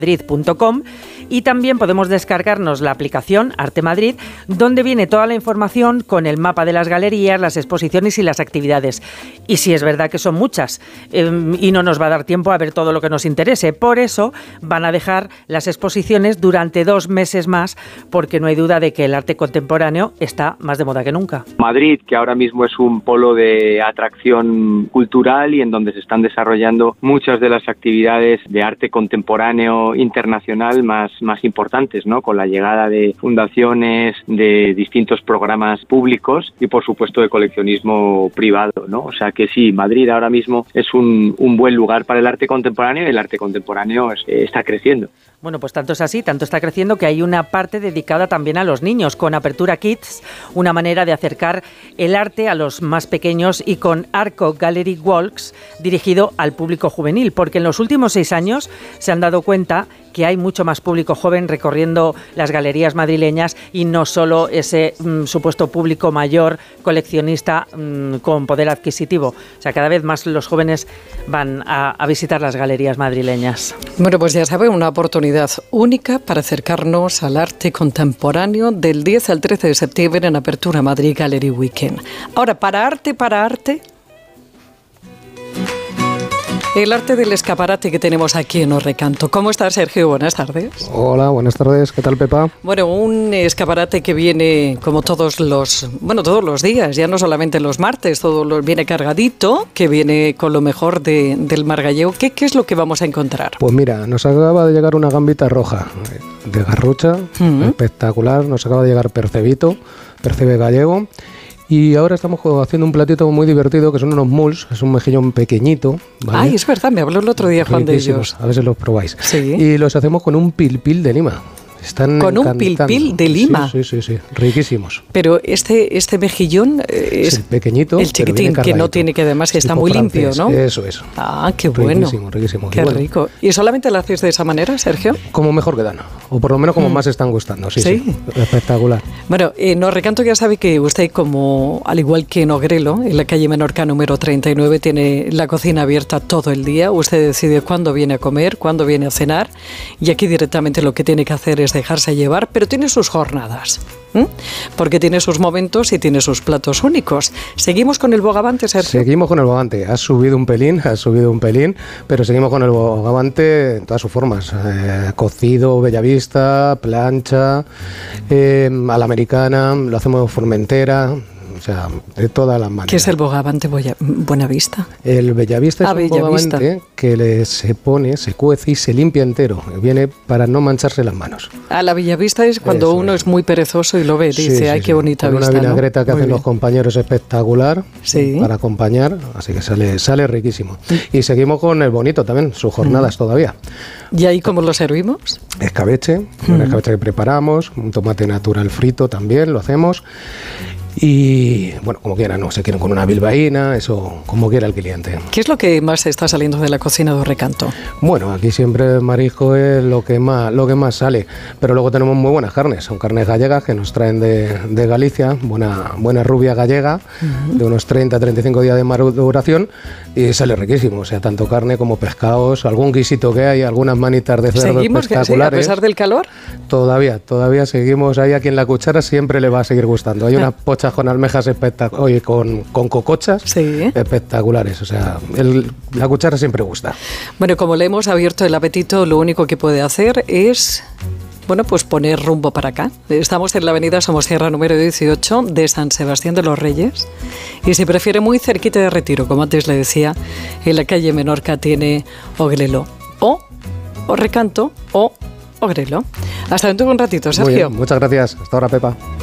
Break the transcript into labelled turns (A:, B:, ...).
A: Madrid.com, y también podemos descargarnos la aplicación Arte Madrid, donde viene toda la información con el mapa de las galerías, las exposiciones y las actividades. Y sí, es verdad que son muchas y no nos va a dar tiempo a ver todo lo que nos interese. Por eso van a dejar las exposiciones durante 2 meses más, porque no hay duda de que el arte contemporáneo está más de moda que nunca.
B: Madrid, que ahora mismo es un polo de atracción cultural y en donde se están desarrollando muchas de las actividades de arte contemporáneo internacional más importantes, ¿no? Con la llegada de fundaciones, de distintos programas públicos y, por supuesto, de coleccionismo privado, ¿no? O sea que sí, Madrid ahora mismo es un buen lugar para el arte contemporáneo y el arte contemporáneo está creciendo.
A: Bueno, pues tanto es así, tanto está creciendo que hay una parte dedicada también a los niños, con Apertura Kids, una manera de acercar el arte a los más pequeños, y con Arco Gallery Walks, dirigido al público juvenil, porque en los últimos 6 años se han dado cuenta que hay mucho más público joven recorriendo las galerías madrileñas y no solo ese supuesto público mayor, coleccionista con poder adquisitivo. O sea, cada vez más los jóvenes van a visitar las galerías madrileñas.
C: Bueno, pues ya sabe, una oportunidad única para acercarnos al arte contemporáneo del 10 al 13 de septiembre en Apertura Madrid Gallery Weekend. Ahora, para arte, el arte del escaparate que tenemos aquí en Os Recanto. ¿Cómo estás, Sergio? Buenas tardes.
D: Hola, buenas tardes. ¿Qué tal, Pepa?
C: Bueno, un escaparate que viene como todos los días, ya no solamente los martes, viene cargadito, que viene con lo mejor del mar gallego. ¿Qué es lo que vamos a encontrar?
D: Pues mira, nos acaba de llegar una gambita roja de Garrucha, espectacular. Nos acaba de llegar percebe gallego. Y ahora estamos haciendo un platito muy divertido, que son unos muls, es un mejillón pequeñito, ¿vale?
C: Ay, es verdad, me habló el otro día Juan de ellos.
D: A ver si los probáis.
C: Sí.
D: Y los hacemos con un pilpil de Lima. Están
C: con
D: encantando.
C: Un pilpil de Lima.
D: Sí, riquísimos.
C: Pero este mejillón es
D: el pequeñito,
C: el chiquitín, que no tiene, que además está muy limpio, ¿no?
D: Eso es.
C: Ah, qué bueno.
D: Riquísimo.
C: Qué rico. ¿Y solamente lo haces de esa manera, Sergio?
D: Como mejor quedan, o por lo menos como más están gustando. Sí. Espectacular.
C: Bueno, en Os Recanto ya sabe que usted, como al igual que en Ogrelo, en la calle Menorca número 39, tiene la cocina abierta todo el día. Usted decide cuándo viene a comer, cuándo viene a cenar, y aquí directamente lo que tiene que hacer es dejarse llevar, pero tiene sus jornadas, porque tiene sus momentos y tiene sus platos únicos. ¿Seguimos con el bogavante, Sergio?
D: Seguimos con el bogavante. Has subido un pelín, pero seguimos con el bogavante en todas sus formas. Cocido, bellavista, plancha, a la americana, lo hacemos formentera. O sea, de todas las maneras.
C: ¿Qué es el bogavante Buenavista?
D: El bellavista es un bogavante que se pone, se cuece y se limpia entero. Viene para no mancharse las manos.
C: A la bellavista es cuando uno es muy perezoso y lo ve, dice, ay, qué bonita
D: con
C: vista,
D: una vinagreta,
C: ¿no?
D: que hacen los compañeros espectacular para acompañar, así que sale riquísimo. Y seguimos con el bonito también, sus jornadas todavía.
C: ¿Y ahí cómo lo servimos?
D: Escabeche, un escabeche que preparamos, un tomate natural frito también lo hacemos. Y bueno, como quieran, no se quieren con una bilbaína, eso como quiera el cliente.
C: ¿Qué es lo que más está saliendo de la cocina de Os Recanto?
D: Bueno, aquí siempre marisco es lo que más sale, pero luego tenemos muy buenas carnes, son carnes gallegas que nos traen de Galicia, buena rubia gallega, de unos 30-35 días de maduración, y sale riquísimo, o sea, tanto carne como pescados, algún guisito que hay, algunas manitas de cerdo espectaculares.
C: ¿A pesar del calor?
D: Todavía seguimos ahí, aquí en La Cuchara siempre le va a seguir gustando. Hay unas pochas con almejas espectaculares, con cocochas espectaculares, o sea, La Cuchara siempre gusta.
C: Bueno, como le hemos abierto el apetito, lo único que puede hacer es, bueno, pues poner rumbo para acá. Estamos en la avenida Somosierra número 18 de San Sebastián de los Reyes, y si prefiere muy cerquita de Retiro, como antes le decía, en la calle Menorca tiene Ogrelo, o Os Recanto, o Ogrelo. Hasta dentro de un ratito, Sergio.
D: Muy bien, muchas gracias. Hasta ahora, Pepa.